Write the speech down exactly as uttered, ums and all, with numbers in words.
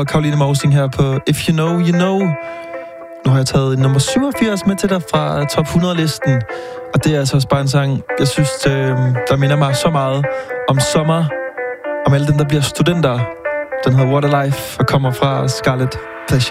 Og Caroline Mousing her på If You Know, You Know. Nu har jeg taget nummer syvogfirs med til dig fra top hundrede-listen. Og det er altså også bare en sang, jeg synes, der minder mig så meget om sommer. Om alle dem, der bliver studenter. Den hedder What a Life og kommer fra Scarlett.